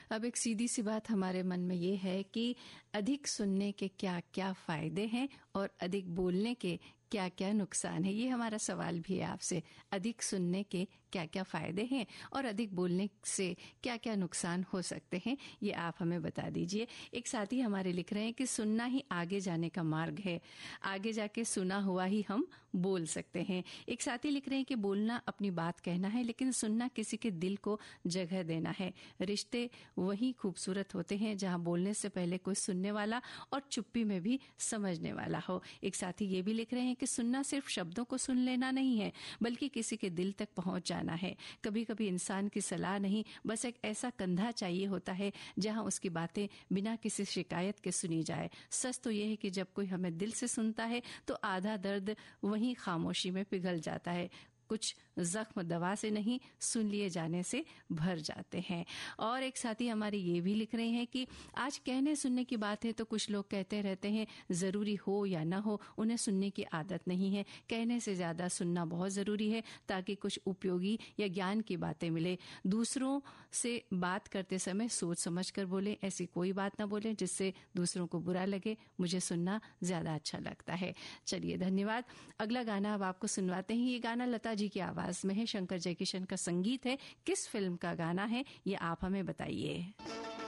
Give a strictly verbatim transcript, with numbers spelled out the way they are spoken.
अब एक सीधी सी बात हमारे मन में ये है कि अधिक सुनने के क्या क्या फायदे हैं और अधिक बोलने के क्या क्या नुकसान है। ये हमारा सवाल भी है आपसे। अधिक सुनने के क्या क्या फायदे हैं और अधिक बोलने से क्या क्या नुकसान हो सकते हैं, ये आप हमें बता दीजिए। एक साथी हमारे लिख रहे हैं कि सुनना ही आगे जाने का मार्ग है, आगे जाके सुना हुआ ही हम बोल सकते हैं। एक साथी लिख रहे हैं कि बोलना अपनी बात कहना है, लेकिन सुनना किसी के दिल को जगह देना है। रिश्ते वही खूबसूरत होते हैं जहां बोलने से पहले कोई सुनने वाला और चुप्पी में भी समझने वाला हो। एक साथी ये भी लिख रहे हैं कि सुनना सिर्फ शब्दों को सुन लेना नहीं है, बल्कि किसी के दिल तक पहुंच जाना है। कभी कभी इंसान की सलाह नहीं, बस एक ऐसा कंधा चाहिए होता है जहां उसकी बातें बिना किसी शिकायत के सुनी जाए। सच तो यह है कि जब कोई हमें दिल से सुनता है तो आधा दर्द वहीं खामोशी में पिघल जाता है। कुछ जख्म दवा से नहीं, सुन लिए जाने से भर जाते हैं। और एक साथी हमारे ये भी लिख रहे हैं कि आज कहने सुनने की बात है तो कुछ लोग कहते रहते हैं, जरूरी हो या ना हो उन्हें सुनने की आदत नहीं है। कहने से ज्यादा सुनना बहुत जरूरी है ताकि कुछ उपयोगी या ज्ञान की बातें मिले। दूसरों से बात करते समय सोच समझ कर बोले, ऐसी कोई बात ना बोले जिससे दूसरों को बुरा लगे। मुझे सुनना ज्यादा अच्छा लगता है। चलिए, धन्यवाद। अगला गाना अब आपको सुनवाते हैं। ये गाना लता जी की आवाज में है, शंकर जयकिशन का संगीत है। किस फिल्म का गाना है ये आप हमें बताइए।